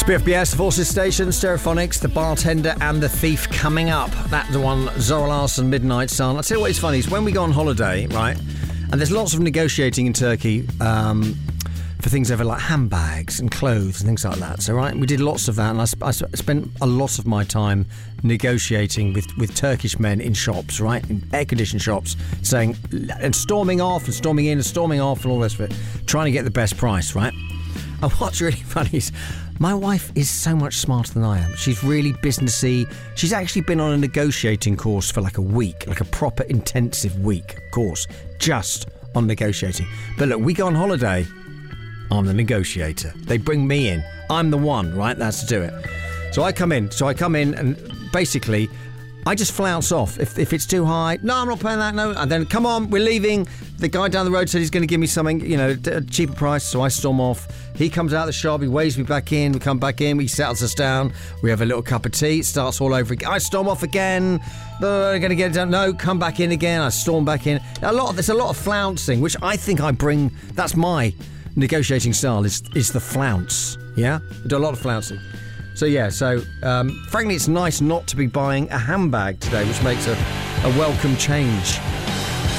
BFBS, Forces Station, Stereophonics, The Bartender and The Thief coming up. That's the one, Zara Larsson, Midnight Sun. I'll tell you what is funny is when we go on holiday, right, and there's lots of negotiating in Turkey for things over like handbags and clothes and things like that. So, right, we did lots of that, and I spent a lot of my time negotiating with Turkish men in shops, right, in air-conditioned shops, saying, and storming off and storming in and storming off and all this, but trying to get the best price, right? And what's really funny is my wife is so much smarter than I am. She's really businessy. She's actually been on a negotiating course for like a week, like a proper intensive week course, just on negotiating. But look, we go on holiday, I'm the negotiator. They bring me in. I'm the one, right? That's to do it. So I come in and basically I just flounce off. If it's too high, no, I'm not paying that, no. And then, come on, we're leaving. The guy down the road said he's going to give me something, a cheaper price, so I storm off. He comes out of the shop, he waves me back in, we come back in, he settles us down, we have a little cup of tea, it starts all over again. I storm off again, I'm going to get it done. No, come back in again, I storm back in. There's a lot of flouncing, which I think I bring, that's my negotiating style, is the flounce, yeah? I do a lot of flouncing. So frankly, it's nice not to be buying a handbag today, which makes a welcome change.